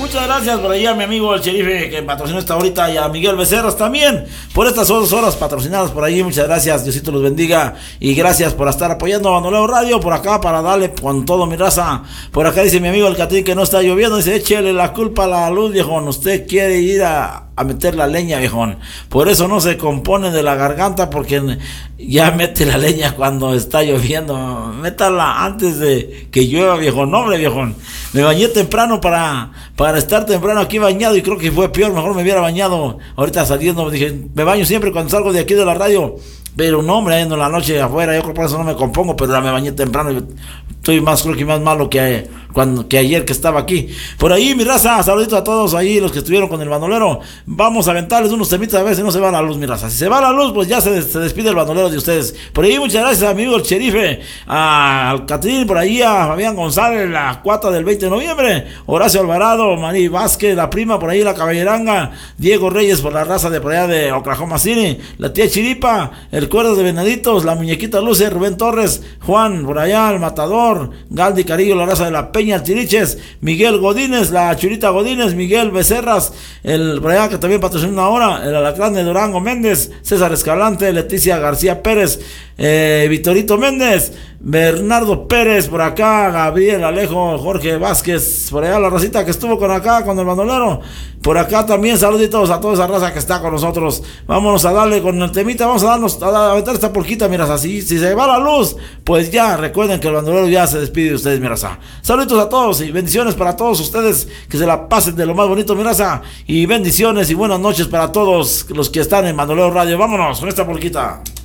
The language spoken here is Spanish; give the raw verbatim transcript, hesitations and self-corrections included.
muchas gracias por ahí a mi amigo el Cherife que patrocinó esta ahorita y a Miguel Becerras también por estas dos horas patrocinadas por ahí. Muchas gracias, Diosito los bendiga y gracias por estar apoyando a Bandolero Radio por acá para darle con todo mi raza. Por acá dice mi amigo el Catrín que no está lloviendo, dice échele la culpa a la luz, viejón, usted quiere ir a a meter la leña, viejón, por eso no se compone de la garganta, porque ya mete la leña cuando está lloviendo, métala antes de que llueva, viejón. No, hombre, viejón, me bañé temprano para, para estar temprano aquí bañado y creo que fue peor, mejor me hubiera bañado ahorita saliendo, dije, me baño siempre cuando salgo de aquí de la radio, pero no, hombre, ando en la noche afuera, yo creo que por eso no me compongo, pero ya me bañé temprano y estoy más, creo que más malo que, cuando, que ayer que estaba aquí. Por ahí, mi raza, saluditos a todos ahí, los que estuvieron con el bandolero. Vamos a aventarles unos temitas a ver si no se va la luz, mi raza. Si se va la luz, pues ya se, se despide el bandolero de ustedes. Por ahí, muchas gracias, amigo el Cherife, a, al Catrín, por ahí a Fabián González, la cuata del veinte de noviembre, Horacio Alvarado, Marí Vázquez, la prima, por ahí la caballeranga, Diego Reyes, por la raza de por allá de Oklahoma City, la tía Chiripa, el Cuerdo de Venaditos, la muñequita Luce, Rubén Torres, Juan, por allá, el Matador, Galdi Carillo, la raza de la Peña, Tiriches, Miguel Godínez, la Churita Godínez, Miguel Becerras, el por allá que también patrocina una hora, el Alacrán de Durango Méndez, César Escalante, Leticia García Pérez, eh, Vitorito Méndez, Bernardo Pérez, por acá, Gabriel Alejo, Jorge Vázquez, por allá la racita que estuvo con acá, con el bandolero, por acá también saluditos a toda esa raza que está con nosotros. Vámonos a darle con el temita, vamos a darnos, a aventar esta porquita, mi raza, así, si se va la luz, pues ya, recuerden que el bandolero ya se despide de ustedes, mi raza. Saluditos a todos y bendiciones para todos ustedes, que se la pasen de lo más bonito, mi raza, y bendiciones y buenas noches para todos los que están en Bandolero Radio. Vámonos con esta porquita.